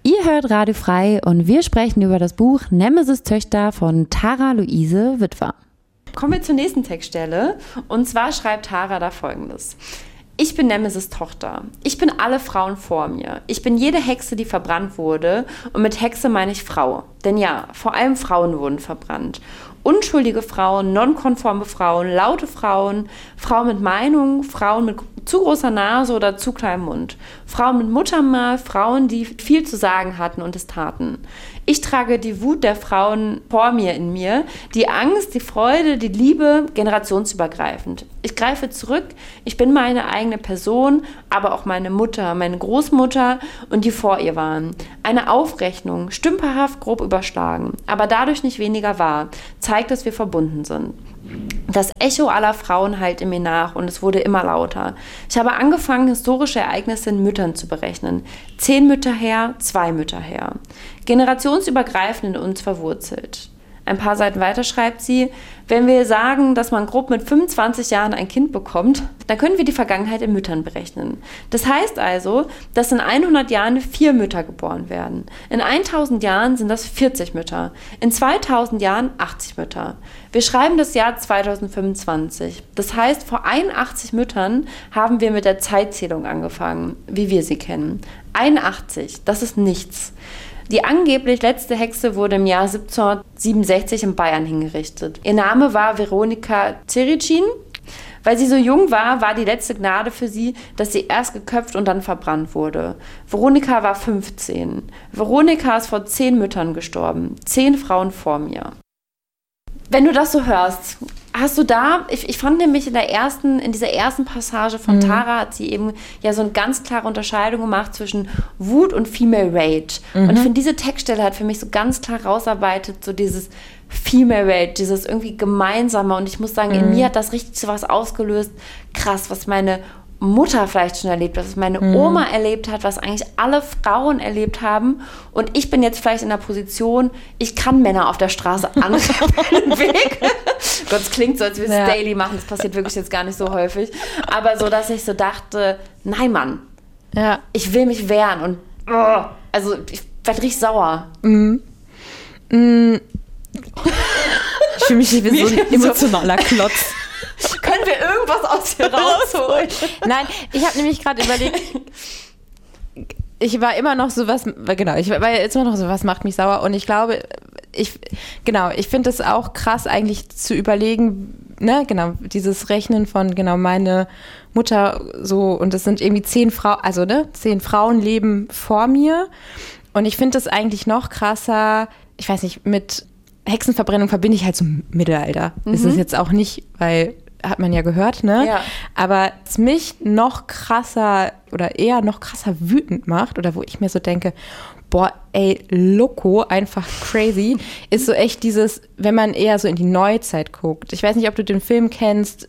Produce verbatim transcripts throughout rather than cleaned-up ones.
Ihr hört Radio Frei und wir sprechen über das Buch Nemesis Töchter von Tara Luise Witwer. Kommen wir zur nächsten Textstelle. Und zwar schreibt Tara da Folgendes. Ich bin Nemesis Tochter. Ich bin alle Frauen vor mir. Ich bin jede Hexe, die verbrannt wurde. Und mit Hexe meine ich Frau. Denn ja, vor allem Frauen wurden verbrannt. Unschuldige Frauen, nonkonforme Frauen, laute Frauen, Frauen mit Meinung, Frauen mit zu großer Nase oder zu kleinem Mund, Frauen mit Muttermal, Frauen, die viel zu sagen hatten und es taten. Ich trage die Wut der Frauen vor mir in mir, die Angst, die Freude, die Liebe, generationsübergreifend. Ich greife zurück, ich bin meine eigene Person, aber auch meine Mutter, meine Großmutter und die vor ihr waren. Eine Aufrechnung, stümperhaft grob überschlagen, aber dadurch nicht weniger wahr, zeigt, dass wir verbunden sind. Das Echo aller Frauen hallt in mir nach und es wurde immer lauter. Ich habe angefangen, historische Ereignisse in Müttern zu berechnen. Zehn Mütter her, zwei Mütter her. Generationsübergreifend in uns verwurzelt. Ein paar Seiten weiter schreibt sie, wenn wir sagen, dass man grob mit fünfundzwanzig Jahren ein Kind bekommt, dann können wir die Vergangenheit in Müttern berechnen. Das heißt also, dass in hundert Jahren vier Mütter geboren werden. In tausend Jahren sind das vierzig Mütter. In zweitausend Jahren achtzig Mütter. Wir schreiben das Jahr zweitausendfünfundzwanzig. Das heißt, vor einundachtzig Müttern haben wir mit der Zeitzählung angefangen, wie wir sie kennen. einundachtzig, das ist nichts. Die angeblich letzte Hexe wurde im Jahr siebzehnhundertsiebenundsechzig in Bayern hingerichtet. Ihr Name war Veronika Zericin. Weil sie so jung war, war die letzte Gnade für sie, dass sie erst geköpft und dann verbrannt wurde. Veronika war fünfzehn. Veronika ist vor zehn Müttern gestorben. Zehn Frauen vor mir. Wenn du das so hörst, hast du da, ich, ich fand nämlich in der ersten, in dieser ersten Passage von mhm. Tara hat sie eben ja so eine ganz klare Unterscheidung gemacht zwischen Wut und Female Rage. Mhm. Und ich finde, diese Textstelle hat für mich so ganz klar rausarbeitet, so dieses Female Rage, dieses irgendwie Gemeinsame. Und ich muss sagen, mhm. in mir hat das richtig so was ausgelöst. Krass, was meine Mutter vielleicht schon erlebt hat, was meine mhm. Oma erlebt hat, was eigentlich alle Frauen erlebt haben. Und ich bin jetzt vielleicht in der Position, ich kann Männer auf der Straße anrennen Weg. Gott, es klingt so, als würde ich es ja. daily machen. Das passiert wirklich jetzt gar nicht so häufig. Aber so, dass ich so dachte, nein, Mann, ja. ich will mich wehren. Und oh, also ich werde richtig sauer. Mhm. Mhm. Ich fühle mich wie so ein emotionaler Klotz. Können wir irgendwas aus dir rausholen? Nein, ich habe nämlich gerade überlegt, ich war immer noch so, was, genau, ich war jetzt immer noch so, was macht mich sauer? Und ich glaube, ich, genau, ich finde es auch krass eigentlich zu überlegen, ne, genau, dieses Rechnen von, genau, meine Mutter so, und es sind irgendwie zehn Frauen, also, ne, zehn Frauen leben vor mir. Und ich finde es eigentlich noch krasser, ich weiß nicht, mit Hexenverbrennung verbinde ich halt so Mittelalter. Mhm. Ist es jetzt auch nicht, weil hat man ja gehört, ne? Ja. Aber was mich noch krasser oder eher noch krasser wütend macht oder wo ich mir so denke, boah, ey, loco, einfach crazy, ist so echt dieses, wenn man eher so in die Neuzeit guckt. Ich weiß nicht, ob du den Film kennst,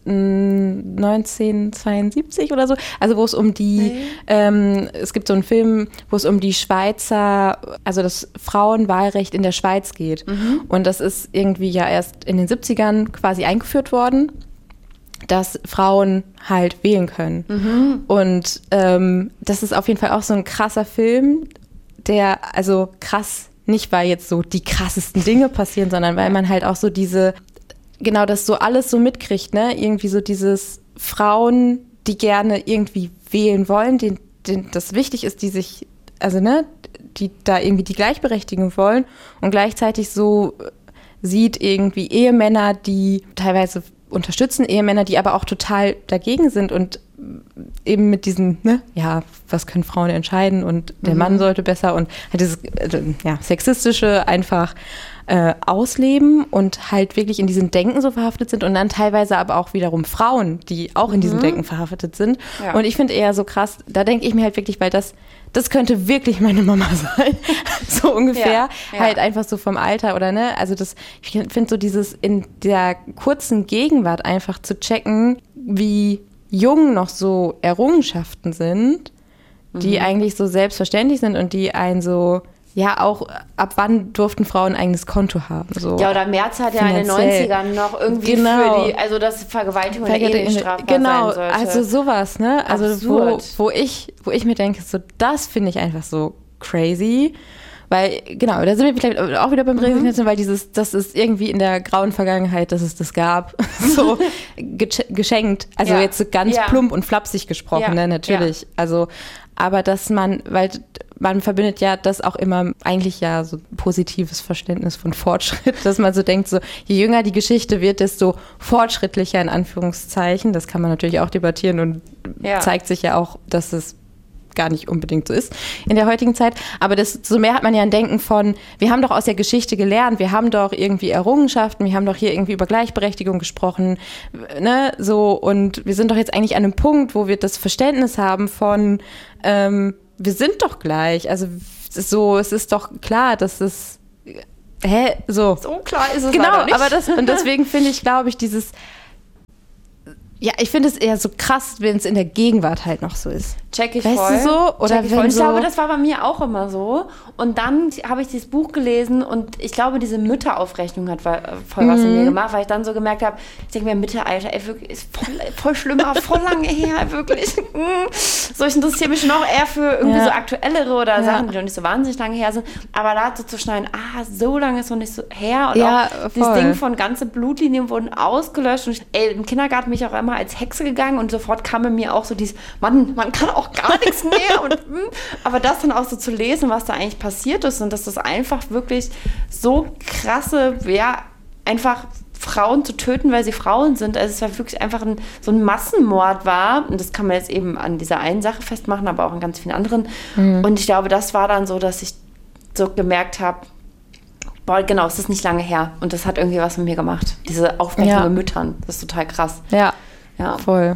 neunzehnhundertzweiundsiebzig oder so, also wo es um die, nee. ähm, es gibt so einen Film, wo es um die Schweizer, also das Frauenwahlrecht in der Schweiz geht. Mhm. Und das ist irgendwie ja erst in den siebzigern quasi eingeführt worden, dass Frauen halt wählen können. Mhm. Und ähm, das ist auf jeden Fall auch so ein krasser Film, der, also krass, nicht weil jetzt so die krassesten Dinge passieren, sondern weil man halt auch so diese, genau das so alles so mitkriegt, ne? Irgendwie so dieses Frauen, die gerne irgendwie wählen wollen, denen, denen das wichtig ist, die sich, also ne, die da irgendwie die Gleichberechtigung wollen und gleichzeitig so sieht irgendwie Ehemänner, die teilweise unterstützen, Ehemänner, die aber auch total dagegen sind und eben mit diesem, ne, ja, was können Frauen entscheiden und der mhm. Mann sollte besser und halt dieses äh, ja, sexistische einfach äh, ausleben und halt wirklich in diesem Denken so verhaftet sind und dann teilweise aber auch wiederum Frauen, die auch in mhm. diesem Denken verhaftet sind. Ja. Und ich finde eher so krass, da denke ich mir halt wirklich, weil das das könnte wirklich meine Mama sein, so ungefähr, ja, ja. halt einfach so vom Alter oder ne, also das, ich finde so dieses in der kurzen Gegenwart einfach zu checken, wie jung noch so Errungenschaften sind, die mhm. eigentlich so selbstverständlich sind und die einen so, ja auch, ab wann durften Frauen ein eigenes Konto haben? So ja, oder Merz hat ja finanziell. In den neunzigern noch irgendwie genau. für die, also dass Vergewaltigung oder Ehe strafbar genau, sein sollte. Also sowas, ne? Also wo, wo ich, wo ich mir denke, so das finde ich einfach so crazy. Weil, genau, da sind wir vielleicht auch wieder beim Resignation, mhm. weil dieses, das ist irgendwie in der grauen Vergangenheit, dass es das gab, so geschenkt. Also ja. jetzt so ganz ja. plump und flapsig gesprochen, ja. ne, natürlich. Ja. Also, aber dass man, weil man verbindet ja das auch immer eigentlich ja so positives Verständnis von Fortschritt, dass man so denkt, so je jünger die Geschichte wird, desto fortschrittlicher in Anführungszeichen. Das kann man natürlich auch debattieren und ja. zeigt sich ja auch, dass es gar nicht unbedingt so ist in der heutigen Zeit. Aber desto mehr hat man ja ein Denken von, wir haben doch aus der Geschichte gelernt, wir haben doch irgendwie Errungenschaften, wir haben doch hier irgendwie über Gleichberechtigung gesprochen, ne, so, und wir sind doch jetzt eigentlich an einem Punkt, wo wir das Verständnis haben von, ähm, wir sind doch gleich. Also so, es ist doch klar, dass es, hä, so. So klar ist es genau, leider nicht. Aber das, und deswegen finde ich, glaube ich, dieses, ja, ich finde es eher so krass, wenn es in der Gegenwart halt noch so ist. Check ich weißt voll. du so? Oder Check ich wenn voll. Ich so glaube, das war bei mir auch immer so. Und dann habe ich dieses Buch gelesen und ich glaube, diese Mütteraufrechnung hat voll was mhm. in mir gemacht, weil ich dann so gemerkt habe, ich denke mir, Mittelalter, ey, wirklich, ist voll, voll schlimmer, voll lange her, wirklich. So, ich interessiere mich schon auch eher für irgendwie ja. so aktuellere oder ja. Sachen, die noch nicht so wahnsinnig lange her sind. Aber da so zu schneiden, ah, so lange ist noch nicht so her. Und ja, auch dieses Ding von ganze Blutlinien wurden ausgelöscht. Und ich, ey, im Kindergarten bin ich auch immer als Hexe gegangen und sofort kam in mir auch so dieses, Mann, man kann auch gar nichts mehr. Und, aber das dann auch so zu lesen, was da eigentlich passiert ist und dass das einfach wirklich so krasse, ja, einfach Frauen zu töten, weil sie Frauen sind. Also es war wirklich einfach ein, so ein Massenmord war. Und das kann man jetzt eben an dieser einen Sache festmachen, aber auch an ganz vielen anderen. Mhm. Und ich glaube, das war dann so, dass ich so gemerkt habe, boah, genau, es ist nicht lange her. Und das hat irgendwie was mit mir gemacht. Diese Aufrechnung ja. mit Müttern, das ist total krass. Ja, ja. voll.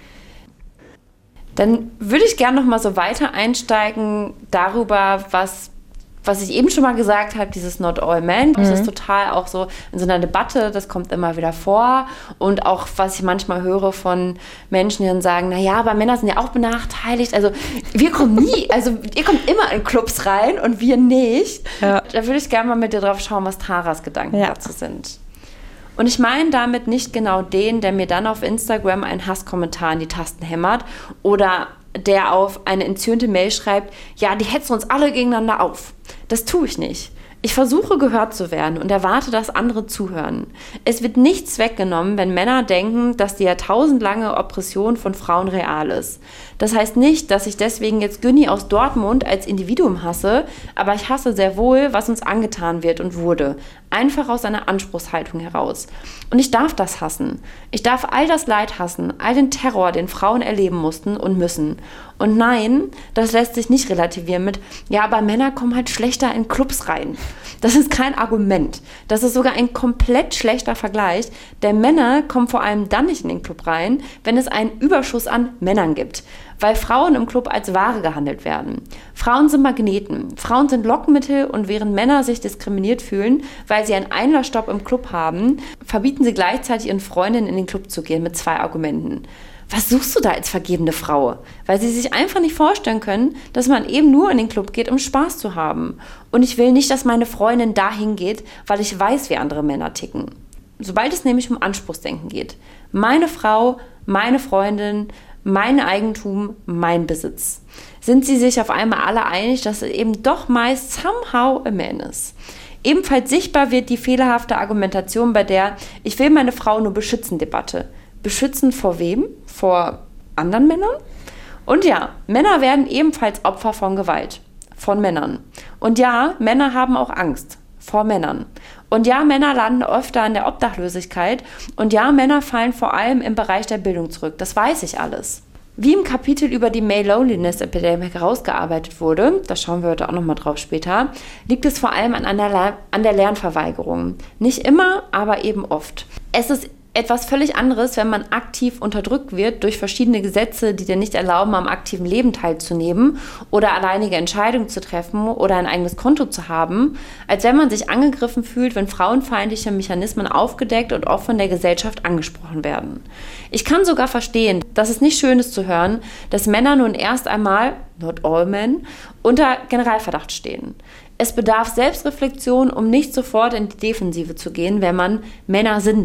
Dann würde ich gerne noch mal so weiter einsteigen darüber, was, was ich eben schon mal gesagt habe, dieses Not All Men. Das mhm. ist total auch so in so einer Debatte, das kommt immer wieder vor. Und auch, was ich manchmal höre von Menschen, die dann sagen, naja, aber Männer sind ja auch benachteiligt. Also wir kommen nie, also ihr kommt immer in Clubs rein und wir nicht. Ja. Da würde ich gerne mal mit dir drauf schauen, was Taras Gedanken ja. dazu sind. Und ich meine damit nicht genau den, der mir dann auf Instagram einen Hasskommentar in die Tasten hämmert oder der auf eine entzürnte Mail schreibt, ja, die hetzen uns alle gegeneinander auf. Das tue ich nicht. Ich versuche, gehört zu werden und erwarte, dass andere zuhören. Es wird nichts weggenommen, wenn Männer denken, dass die jahrtausendlange Oppression von Frauen real ist. Das heißt nicht, dass ich deswegen jetzt Günni aus Dortmund als Individuum hasse, aber ich hasse sehr wohl, was uns angetan wird und wurde. Einfach aus einer Anspruchshaltung heraus. Und ich darf das hassen. Ich darf all das Leid hassen, all den Terror, den Frauen erleben mussten und müssen. Und nein, das lässt sich nicht relativieren mit, ja, aber Männer kommen halt schlechter in Clubs rein. Das ist kein Argument. Das ist sogar ein komplett schlechter Vergleich, denn Männer kommen vor allem dann nicht in den Club rein, wenn es einen Überschuss an Männern gibt. Weil Frauen im Club als Ware gehandelt werden. Frauen sind Magneten, Frauen sind Lockmittel und während Männer sich diskriminiert fühlen, weil sie einen Einlassstopp im Club haben, verbieten sie gleichzeitig ihren Freundinnen in den Club zu gehen mit zwei Argumenten. Was suchst du da als vergebene Frau? Weil sie sich einfach nicht vorstellen können, dass man eben nur in den Club geht, um Spaß zu haben. Und ich will nicht, dass meine Freundin dahin geht, weil ich weiß, wie andere Männer ticken. Sobald es nämlich um Anspruchsdenken geht. Meine Frau, meine Freundin, mein Eigentum, mein Besitz. Sind sie sich auf einmal alle einig, dass es eben doch meist somehow a man ist. Ebenfalls sichtbar wird die fehlerhafte Argumentation bei der Ich will meine Frau nur beschützen Debatte. Beschützen vor wem? Vor anderen Männern? Und ja, Männer werden ebenfalls Opfer von Gewalt. Von Männern. Und ja, Männer haben auch Angst. Vor Männern. Und ja, Männer landen öfter in der Obdachlosigkeit. Und ja, Männer fallen vor allem im Bereich der Bildung zurück. Das weiß ich alles. Wie im Kapitel über die Male Loneliness Epidemic herausgearbeitet wurde, da schauen wir heute auch nochmal drauf später, liegt es vor allem an der, an der Lernverweigerung. Nicht immer, aber eben oft. Es ist etwas völlig anderes, wenn man aktiv unterdrückt wird durch verschiedene Gesetze, die dir nicht erlauben, am aktiven Leben teilzunehmen oder alleinige Entscheidungen zu treffen oder ein eigenes Konto zu haben, als wenn man sich angegriffen fühlt, wenn frauenfeindliche Mechanismen aufgedeckt und oft von der Gesellschaft angesprochen werden. Ich kann sogar verstehen, dass es nicht schön ist zu hören, dass Männer nun erst einmal, not all men, unter Generalverdacht stehen. Es bedarf Selbstreflexion, um nicht sofort in die Defensive zu gehen, wenn man Männer sind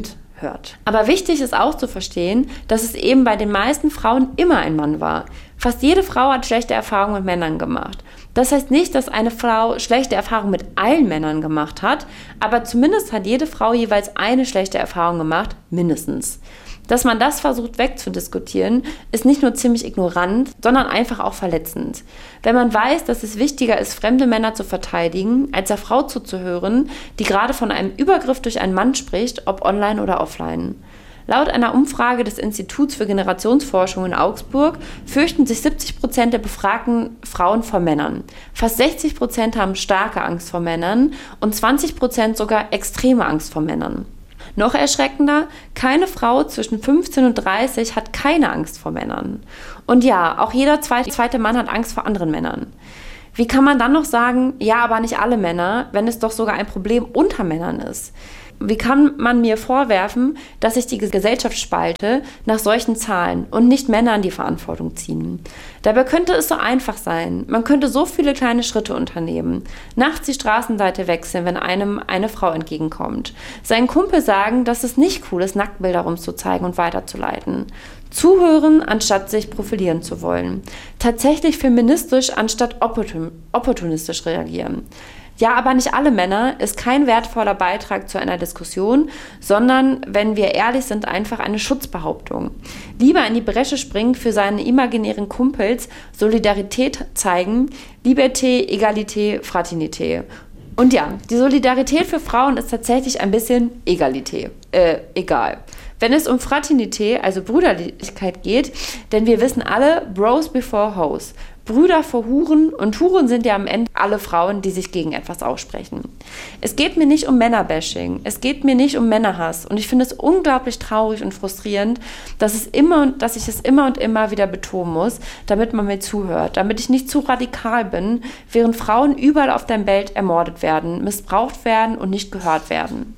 hört. Aber wichtig ist auch zu verstehen, dass es eben bei den meisten Frauen immer ein Mann war. Fast jede Frau hat schlechte Erfahrungen mit Männern gemacht. Das heißt nicht, dass eine Frau schlechte Erfahrungen mit allen Männern gemacht hat, aber zumindest hat jede Frau jeweils eine schlechte Erfahrung gemacht, mindestens. Dass man das versucht wegzudiskutieren, ist nicht nur ziemlich ignorant, sondern einfach auch verletzend. Wenn man weiß, dass es wichtiger ist, fremde Männer zu verteidigen, als der Frau zuzuhören, die gerade von einem Übergriff durch einen Mann spricht, ob online oder offline. Laut einer Umfrage des Instituts für Generationsforschung in Augsburg fürchten sich siebzig Prozent der befragten Frauen vor Männern. Fast sechzig Prozent haben starke Angst vor Männern und zwanzig Prozent sogar extreme Angst vor Männern. Noch erschreckender, keine Frau zwischen fünfzehn und dreißig hat keine Angst vor Männern. Und ja, auch jeder zweite Mann hat Angst vor anderen Männern. Wie kann man dann noch sagen, ja, aber nicht alle Männer, wenn es doch sogar ein Problem unter Männern ist? Wie kann man mir vorwerfen, dass ich die Gesellschaft spalte nach solchen Zahlen und nicht Männern die Verantwortung ziehen? Dabei könnte es so einfach sein. Man könnte so viele kleine Schritte unternehmen. Nachts die Straßenseite wechseln, wenn einem eine Frau entgegenkommt. Seinen Kumpel sagen, dass es nicht cool ist, Nacktbilder rumzuzeigen und weiterzuleiten. Zuhören, anstatt sich profilieren zu wollen. Tatsächlich feministisch, anstatt opportun- opportunistisch reagieren. Ja, aber nicht alle Männer ist kein wertvoller Beitrag zu einer Diskussion, sondern, wenn wir ehrlich sind, einfach eine Schutzbehauptung. Lieber in die Bresche springen für seine imaginären Kumpels, Solidarität zeigen, Liberté, Egalité, Fraternité. Und ja, die Solidarität für Frauen ist tatsächlich ein bisschen Egalité, äh, egal. Wenn es um Fraternité, also Brüderlichkeit geht, denn wir wissen alle, Bros before Hoes. Brüder vor Huren und Huren sind ja am Ende alle Frauen, die sich gegen etwas aussprechen. Es geht mir nicht um Männerbashing, es geht mir nicht um Männerhass und ich finde es unglaublich traurig und frustrierend, dass, es immer, dass ich es immer und immer wieder betonen muss, damit man mir zuhört, damit ich nicht zu radikal bin, während Frauen überall auf der Welt ermordet werden, missbraucht werden und nicht gehört werden.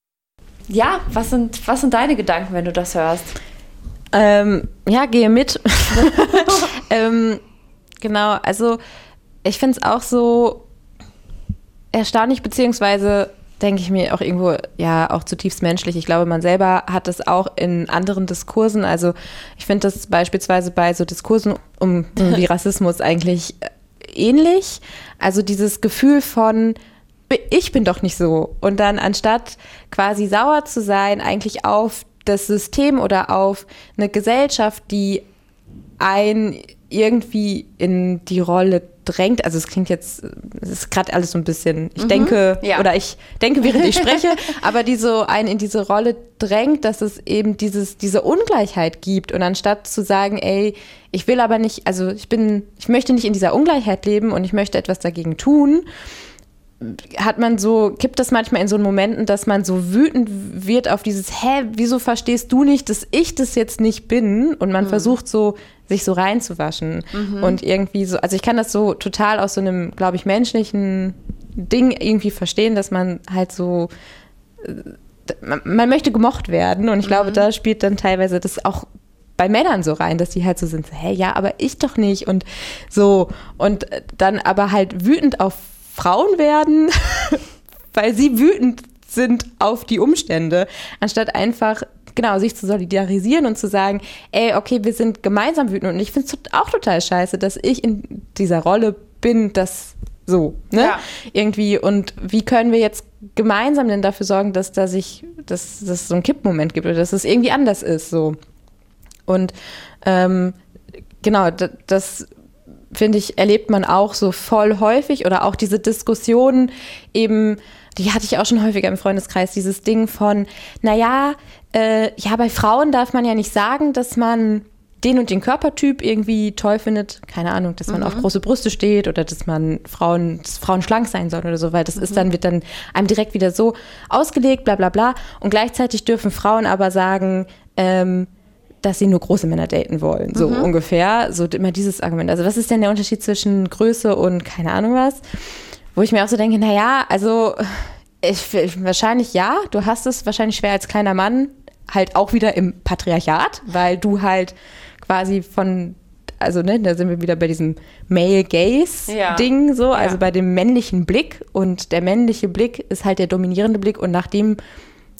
Ja, was sind, was sind deine Gedanken, wenn du das hörst? Ähm, ja, gehe mit. ähm, Genau, also ich finde es auch so erstaunlich, beziehungsweise denke ich mir auch irgendwo, ja, auch zutiefst menschlich. Ich glaube, man selber hat das auch in anderen Diskursen. Also ich finde das beispielsweise bei so Diskursen um wie Rassismus eigentlich ähnlich. Also dieses Gefühl von, ich bin doch nicht so. Und dann anstatt quasi sauer zu sein, eigentlich auf das System oder auf eine Gesellschaft, die ein irgendwie in die Rolle drängt, also es klingt jetzt, es ist gerade alles so ein bisschen, ich mhm, denke, ja. oder ich denke, während ich spreche, aber die so einen in diese Rolle drängt, dass es eben dieses, diese Ungleichheit gibt und anstatt zu sagen, ey, ich will aber nicht, also ich bin, ich möchte nicht in dieser Ungleichheit leben und ich möchte etwas dagegen tun, hat man so, kippt das manchmal in so Momenten, dass man so wütend wird auf dieses, hä, wieso verstehst du nicht, dass ich das jetzt nicht bin? Und man mhm. versucht so, sich so reinzuwaschen. Mhm. Und irgendwie so, also ich kann das so total aus so einem, glaube ich, menschlichen Ding irgendwie verstehen, dass man halt so, man, man möchte gemocht werden. Und ich mhm. glaube, da spielt dann teilweise das auch bei Männern so rein, dass die halt so sind, hä, ja, aber ich doch nicht. Und so, und dann aber halt wütend auf Frauen werden, weil sie wütend sind auf die Umstände, anstatt einfach, genau, sich zu solidarisieren und zu sagen, ey, okay, wir sind gemeinsam wütend. Und ich finde es auch total scheiße, dass ich in dieser Rolle bin, das so, ne? Ja. Irgendwie. Und wie können wir jetzt gemeinsam denn dafür sorgen, dass da sich, dass es so einen Kippmoment gibt oder dass es irgendwie anders ist, so. Und ähm, genau, das, das finde ich, erlebt man auch so voll häufig oder auch diese Diskussionen eben, die hatte ich auch schon häufiger im Freundeskreis, dieses Ding von, naja, äh, ja, bei Frauen darf man ja nicht sagen, dass man den und den Körpertyp irgendwie toll findet, keine Ahnung, dass man mhm. auf große Brüste steht oder dass man Frauen, dass Frauen schlank sein sollen oder so, weil das mhm. ist dann, wird dann einem direkt wieder so ausgelegt, bla bla bla. Und gleichzeitig dürfen Frauen aber sagen, ähm, dass sie nur große Männer daten wollen, so mhm. ungefähr. So immer dieses Argument. Also was ist denn der Unterschied zwischen Größe und keine Ahnung was? Wo ich mir auch so denke, naja, also ich, ich, wahrscheinlich ja, du hast es wahrscheinlich schwer als kleiner Mann, halt auch wieder im Patriarchat, weil du halt quasi von, also ne, da sind wir wieder bei diesem Male-Gaze-Ding, ja. so, also ja. bei dem männlichen Blick und der männliche Blick ist halt der dominierende Blick und nach dem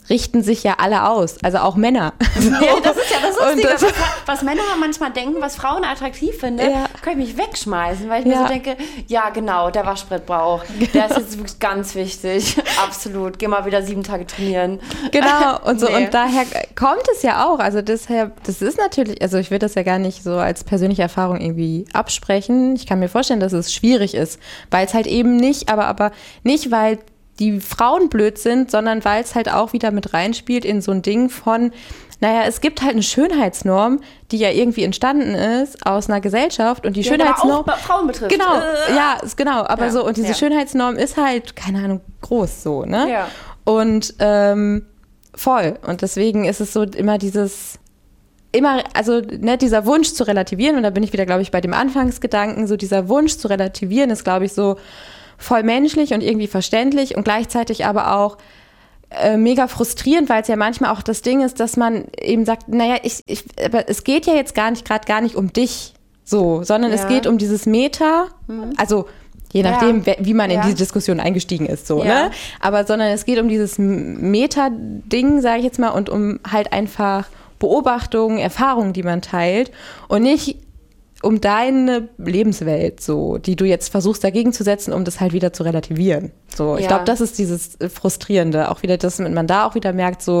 richten sich ja alle aus, also auch Männer. So. Ja, das ist ja das Lustige, das, was, was Männer manchmal denken, was Frauen attraktiv finden, ja. kann ich mich wegschmeißen, weil ich ja. mir so denke, ja genau, der Waschbrettbauch, der ist jetzt wirklich ganz wichtig, absolut, geh mal wieder sieben Tage trainieren. Genau, und so nee. Und daher kommt es ja auch, also deshalb, das ist natürlich, also ich will das ja gar nicht so als persönliche Erfahrung irgendwie absprechen, ich kann mir vorstellen, dass es schwierig ist, weil es halt eben nicht, aber, aber nicht, weil die Frauen blöd sind, sondern weil es halt auch wieder mit reinspielt in so ein Ding von, naja, es gibt halt eine Schönheitsnorm, die ja irgendwie entstanden ist aus einer Gesellschaft und die ja, Schönheitsnorm... Aber auch Frauen betrifft. Genau, äh. ja, genau, aber ja, so, und diese ja. Schönheitsnorm ist halt, keine Ahnung, groß so, ne? Ja. Und ähm, voll. Und deswegen ist es so immer dieses... Immer, also ne, dieser Wunsch zu relativieren, und da bin ich wieder, glaube ich, bei dem Anfangsgedanken, so dieser Wunsch zu relativieren ist, glaube ich, so voll menschlich und irgendwie verständlich und gleichzeitig aber auch äh, mega frustrierend, weil es ja manchmal auch das Ding ist, dass man eben sagt, naja, ich, ich, aber es geht ja jetzt gar nicht, gerade gar nicht um dich so, sondern ja. es geht um dieses Meta, mhm. also je nachdem, ja. wie man in ja. diese Diskussion eingestiegen ist, so, ja. ne? Aber sondern es geht um dieses Meta-Ding, sage ich jetzt mal, und um halt einfach Beobachtungen, Erfahrungen, die man teilt und nicht um deine Lebenswelt, so, die du jetzt versuchst dagegen zu setzen, um das halt wieder zu relativieren. So, ja. Ich glaube, das ist dieses Frustrierende. Auch wieder, dass man da auch wieder merkt, so,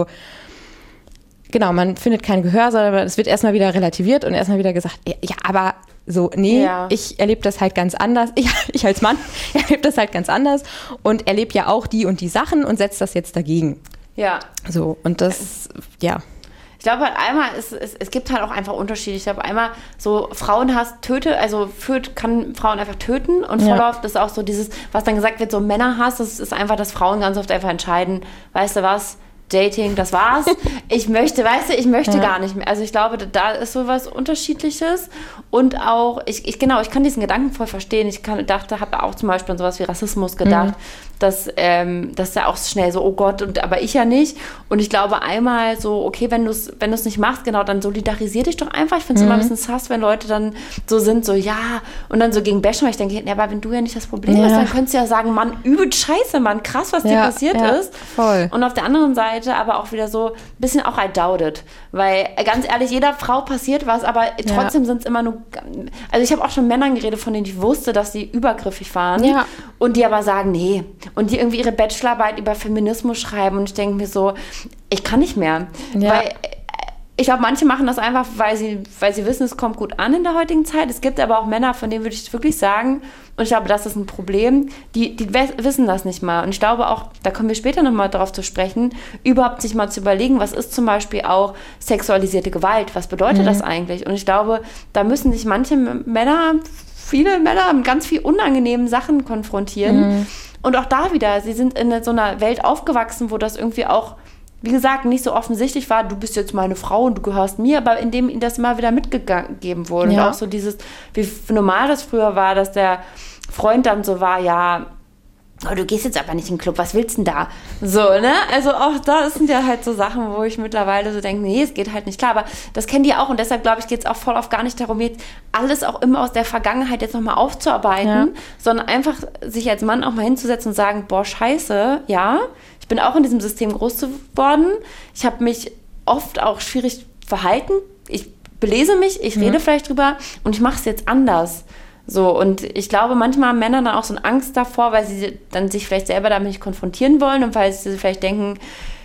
genau, man findet kein Gehör, sondern es wird erstmal wieder relativiert und erstmal wieder gesagt, ja, ja aber so, nee, ja. ich erlebe das halt ganz anders. Ich, ich als Mann erlebe das halt ganz anders und erlebe ja auch die und die Sachen und setze das jetzt dagegen. Ja. So, und das, ja. Ich glaube halt einmal, es, es, es gibt halt auch einfach Unterschiede. Ich glaube einmal so Frauenhass tötet, also führt, kann Frauen einfach töten und voll ja. oft ist auch so dieses, was dann gesagt wird, so Männerhass, das ist einfach, dass Frauen ganz oft einfach entscheiden, weißt du was, Dating, das war's. Ich möchte, weißt du, ich möchte ja. gar nicht mehr. Also ich glaube, da ist so was Unterschiedliches und auch, ich, ich genau, ich kann diesen Gedanken voll verstehen. Ich kann, dachte, habe auch zum Beispiel an sowas wie Rassismus gedacht, mhm. dass, ähm, dass ja auch schnell so, oh Gott, und aber ich ja nicht. Und ich glaube einmal so, okay, wenn du es wenn du's nicht machst, genau, dann solidarisier dich doch einfach. Ich finde es mhm. immer ein bisschen sass, wenn Leute dann so sind, so ja, und dann so gegen bashen, weil ich denke, ja, aber wenn du ja nicht das Problem ja. hast, dann könntest du ja sagen, Mann, übel scheiße, Mann, krass, was ja, dir passiert ja, ist. Voll. Und auf der anderen Seite aber auch wieder so ein bisschen auch I doubt it. Weil, ganz ehrlich, jeder Frau passiert was, aber trotzdem ja. sind es immer nur... Also ich habe auch schon mit Männern geredet, von denen ich wusste, dass sie übergriffig waren. Ja. Und die aber sagen, nee. Und die irgendwie ihre Bachelorarbeit über Feminismus schreiben. Und ich denke mir so, ich kann nicht mehr. Ja. Weil... Ich glaube, manche machen das einfach, weil sie, weil sie wissen, es kommt gut an in der heutigen Zeit. Es gibt aber auch Männer, von denen würde ich wirklich sagen, und ich glaube, das ist ein Problem, die, die wissen das nicht mal. Und ich glaube auch, da kommen wir später nochmal drauf zu sprechen, überhaupt sich mal zu überlegen, was ist zum Beispiel auch sexualisierte Gewalt? Was bedeutet mhm. das eigentlich? Und ich glaube, da müssen sich manche Männer, viele Männer mit ganz viel unangenehmen Sachen konfrontieren. Mhm. Und auch da wieder, sie sind in so einer Welt aufgewachsen, wo das irgendwie auch, wie gesagt, nicht so offensichtlich war, du bist jetzt meine Frau und du gehörst mir, aber indem ihnen das immer wieder mitgegeben wurde. Ja. Und auch so dieses, wie normal das früher war, dass der Freund dann so war, ja, oh, du gehst jetzt aber nicht in den Club, was willst du denn da? So, ne? Also auch da sind ja halt so Sachen, wo ich mittlerweile so denke, nee, es geht halt nicht klar, aber das kennen die auch und deshalb, glaube ich, geht es auch voll oft gar nicht darum, jetzt alles auch immer aus der Vergangenheit jetzt nochmal aufzuarbeiten, ja. sondern einfach sich als Mann auch mal hinzusetzen und sagen, boah, scheiße, ja, ich bin auch in diesem System groß geworden. Ich habe mich oft auch schwierig verhalten. Ich belese mich, ich rede mhm. vielleicht drüber und ich mache es jetzt anders. So, und ich glaube, manchmal haben Männer dann auch so eine Angst davor, weil sie dann sich vielleicht selber damit nicht konfrontieren wollen und weil sie vielleicht denken,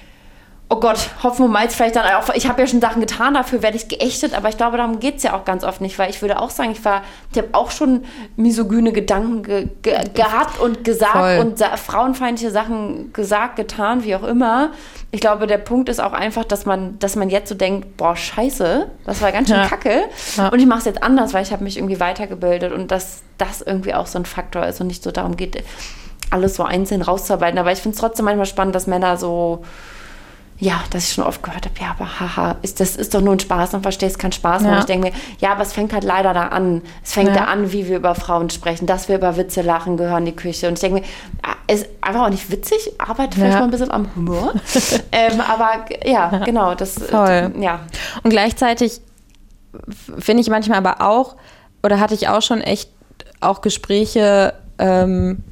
oh Gott, hoffen wir mal jetzt vielleicht dann auch, ich habe ja schon Sachen getan, dafür werde ich geächtet, aber ich glaube, darum geht es ja auch ganz oft nicht, weil ich würde auch sagen, ich war, ich habe auch schon misogyne Gedanken ge, ge, gehabt und gesagt Voll. und sa- frauenfeindliche Sachen gesagt, getan, wie auch immer. Ich glaube, der Punkt ist auch einfach, dass man, dass man jetzt so denkt, boah, scheiße, das war ganz schön ja. kacke ja. und ich mache es jetzt anders, weil ich habe mich irgendwie weitergebildet und dass das irgendwie auch so ein Faktor ist und nicht so darum geht, alles so einzeln rauszuarbeiten. Aber ich finde es trotzdem manchmal spannend, dass Männer so ja, dass ich schon oft gehört habe, ja, aber haha, ist, das ist doch nur ein Spaß und verstehst keinen Spaß. Ja. Und ich denke mir, ja, aber es fängt halt leider da an. Es fängt ja. da an, wie wir über Frauen sprechen, dass wir über Witze lachen, gehören in die Küche. Und ich denke mir, ist einfach auch nicht witzig, arbeite vielleicht ja. mal ein bisschen am Humor. ähm, aber ja, genau. Das, Voll. Ja. Und gleichzeitig finde ich manchmal aber auch, oder hatte ich auch schon echt auch Gespräche, ähm,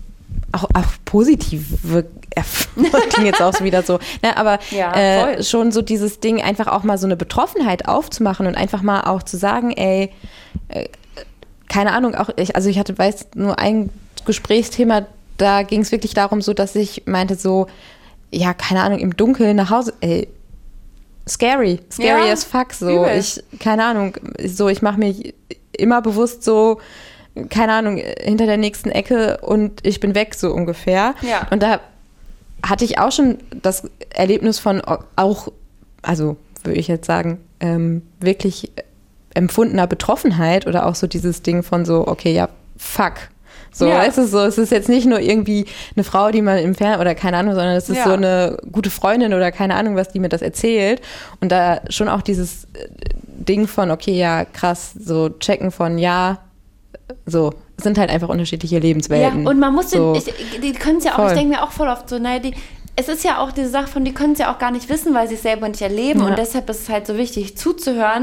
auch, auch positiv wirkt. Klingt jetzt auch so wieder so. Ne, aber ja, äh, schon so dieses Ding, einfach auch mal so eine Betroffenheit aufzumachen und einfach mal auch zu sagen, ey, äh, keine Ahnung, auch ich, also ich hatte, weiß, nur ein Gesprächsthema, da ging es wirklich darum, so, dass ich meinte so, ja, keine Ahnung, im Dunkeln nach Hause, ey, scary, scary ja, as fuck, so, übel. ich, keine Ahnung, so, ich mache mich immer bewusst so, keine Ahnung, hinter der nächsten Ecke und ich bin weg, so ungefähr. Ja. Und da hatte ich auch schon das Erlebnis von auch, also würde ich jetzt sagen, ähm, wirklich empfundener Betroffenheit oder auch so dieses Ding von so, okay, ja, fuck. So, ja. weißt du, so, es ist jetzt nicht nur irgendwie eine Frau, die mal im Fernsehen oder keine Ahnung, sondern es ist ja. so eine gute Freundin oder keine Ahnung, was die mir das erzählt. Und da schon auch dieses Ding von, okay, ja, krass, so checken von, ja, so, es sind halt einfach unterschiedliche Lebenswelten. Ja, und man muss so, den, ich, die können es ja auch, voll. ich denke mir auch voll oft so, naja, die, es ist ja auch diese Sache von, die können es ja auch gar nicht wissen, weil sie es selber nicht erleben Ja. und deshalb ist es halt so wichtig zuzuhören